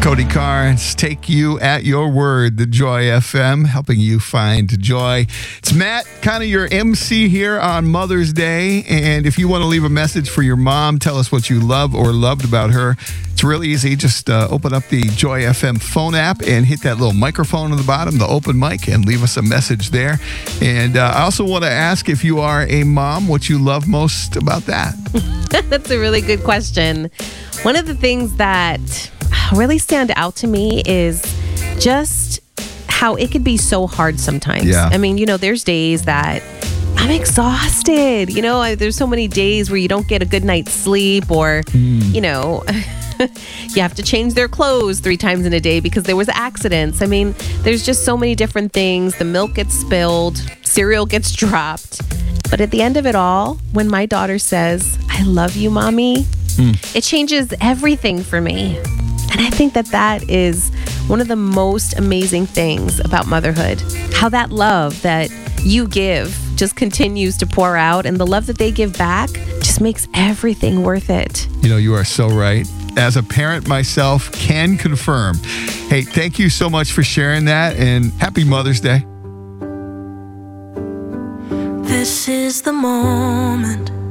Cody Carnes, take you at your word, the Joy FM, helping you find joy. It's Matt, kind of your MC here on Mother's Day. And if you want to leave a message for your mom, tell us what you love or loved about her. It's really easy. Just open up the Joy FM phone app and hit that little microphone on the bottom, the open mic, and leave us a message there. And I also want to ask, if you are a mom, what you love most about that. That's a really good question. One of the things that really stand out to me is just how it could be so hard sometimes. Yeah. I mean, there's days that I'm exhausted. There's so many days where you don't get a good night's sleep or, you have to change their clothes 3 times in a day because there was accidents. I mean, there's just so many different things. The milk gets spilled, cereal gets dropped. But at the end of it all, when my daughter says, "I love you, Mommy," it changes everything for me. And I think that is one of the most amazing things about motherhood. How that love that you give just continues to pour out, and the love that they give back just makes everything worth it. You are so right. As a parent myself, can confirm. Hey, thank you so much for sharing that, and happy Mother's Day. This is the moment